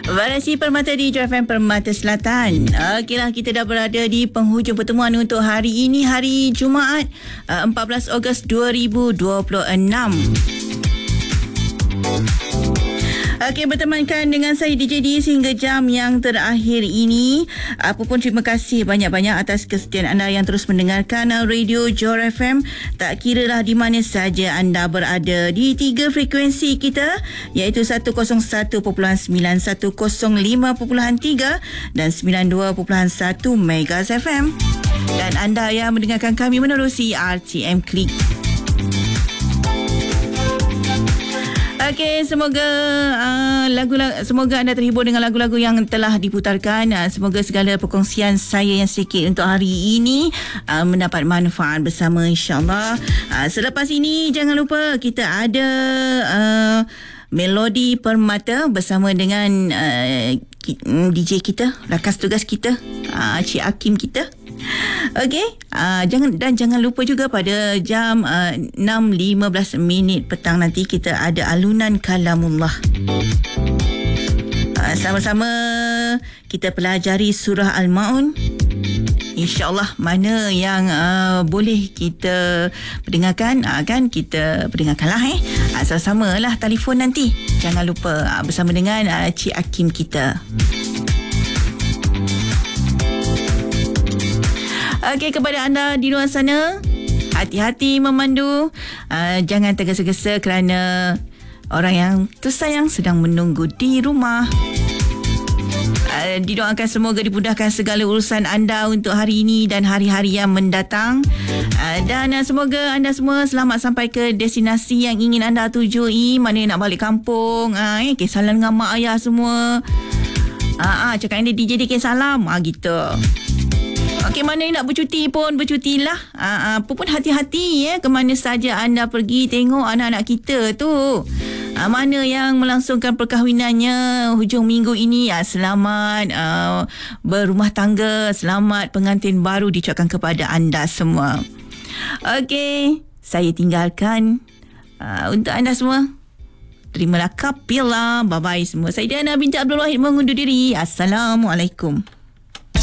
Variasi Permata di JFM Permata Selatan. Okeylah, kita dah berada di penghujung pertemuan untuk hari ini, hari Jumaat 14 Ogos 2026. Okey, bertemankan dengan saya DJ D sehingga jam yang terakhir ini. Apa pun terima kasih banyak-banyak atas kesetiaan anda yang terus mendengarkan Radio Johor FM. Tak kiralah di mana saja anda berada di 3 frekuensi kita, iaitu 101.9, 105.3 dan 92.1 MHz FM. Dan anda yang mendengarkan kami menerusi RTM Klik. Okey, semoga semoga anda terhibur dengan lagu-lagu yang telah diputarkan. Semoga segala perkongsian saya yang sedikit untuk hari ini mendapat manfaat bersama, insya-Allah. Selepas ini jangan lupa kita ada Melodi Permata bersama dengan DJ kita, rakan tugas kita, Cik Hakim kita. Okey, jangan lupa juga pada jam 6.15 petang nanti kita ada alunan kalamullah. Sama-sama kita pelajari surah Al-Maun. InsyaAllah mana yang boleh kita pendengarkan, kan kita pendengarkanlah. Sama-sama lah telefon nanti. Jangan lupa bersama dengan Cik Hakim kita. Okey, kepada anda di luar sana, hati-hati memandu. Jangan tergesa-gesa kerana orang yang tersayang sedang menunggu di rumah. Didoakan semoga dimudahkan segala urusan anda untuk hari ini dan hari-hari yang mendatang. Dan semoga anda semua selamat sampai ke destinasi yang ingin anda tujui. Mana yang nak balik kampung, salam dengan mak ayah semua. Cakap ini DJ DK salam, gitu. Okey, mana yang nak bercuti pun bercutilah. Apa pun hati-hati ke mana saja anda pergi. Tengok anak-anak kita tu. Mana yang melangsungkan perkahwinannya hujung minggu ini, selamat berumah tangga, selamat pengantin baru diucapkan kepada anda semua. Okey, saya tinggalkan untuk anda semua. Terimalah kapila. Bye-bye semua. Saya Diana binti Abdul Wahid mengundur diri. Assalamualaikum.